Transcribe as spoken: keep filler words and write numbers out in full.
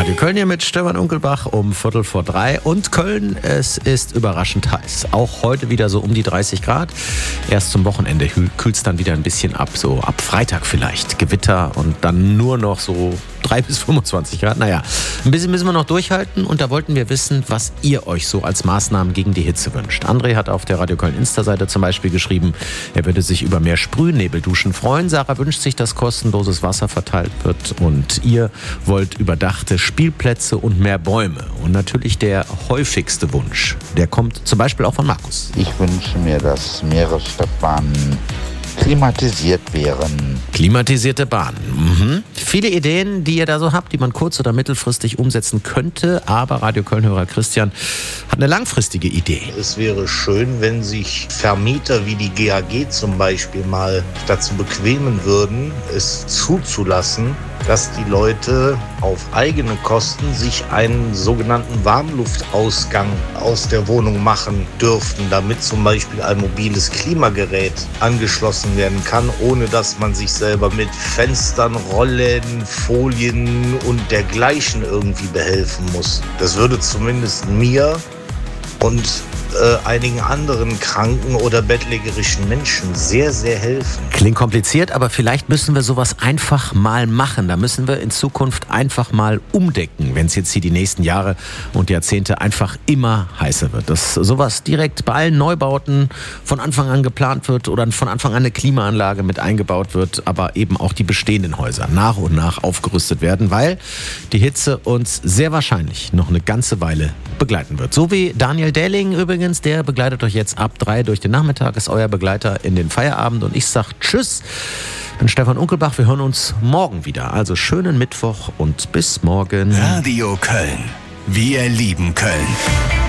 Radio Köln hier mit Stefan Unkelbach um Viertel vor drei. Und Köln, es ist überraschend heiß. Auch heute wieder so um die dreißig Grad. Erst zum Wochenende kühlt es dann wieder ein bisschen ab. So ab Freitag vielleicht Gewitter und dann nur noch so drei bis fünfundzwanzig Grad. Naja, ein bisschen müssen wir noch durchhalten. Und da wollten wir wissen, was ihr euch so als Maßnahmen gegen die Hitze wünscht. André hat auf der Radio Köln Insta-Seite zum Beispiel geschrieben, er würde sich über mehr Sprühnebelduschen freuen. Sarah wünscht sich, dass kostenloses Wasser verteilt wird. Und ihr wollt überdachte Spielplätze und mehr Bäume. Und natürlich der häufigste Wunsch, der kommt zum Beispiel auch von Markus. Ich wünsche mir, dass mehrere Stadtbahnen klimatisiert wären. Klimatisierte Bahnen. Mhm. Viele Ideen, die ihr da so habt, die man kurz- oder mittelfristig umsetzen könnte. Aber Radio Köln-Hörer Christian hat eine langfristige Idee. Es wäre schön, wenn sich Vermieter wie die G A G zum Beispiel mal dazu bequemen würden, es zuzulassen, dass die Leute auf eigene Kosten sich einen sogenannten Warmluftausgang aus der Wohnung machen dürften, damit zum Beispiel ein mobiles Klimagerät angeschlossen werden kann, ohne dass man sich selber mit Fenstern, Rollen, Folien und dergleichen irgendwie behelfen muss. Das würde zumindest mir und äh, einigen anderen kranken oder bettlägerischen Menschen sehr, sehr helfen. Klingt kompliziert, aber vielleicht müssen wir sowas einfach mal machen. Da müssen wir in Zukunft einfach mal umdenken, wenn es jetzt hier die nächsten Jahre und Jahrzehnte einfach immer heißer wird. Dass sowas direkt bei allen Neubauten von Anfang an geplant wird oder von Anfang an eine Klimaanlage mit eingebaut wird, aber eben auch die bestehenden Häuser nach und nach aufgerüstet werden, weil die Hitze uns sehr wahrscheinlich noch eine ganze Weile begleiten wird. So wie Daniel Dähling übrigens, der begleitet euch jetzt ab drei durch den Nachmittag, ist euer Begleiter in den Feierabend und ich sag Tschüss. Ich bin Stefan Unkelbach, wir hören uns morgen wieder. Also schönen Mittwoch und bis morgen. Radio Köln. Wir lieben Köln.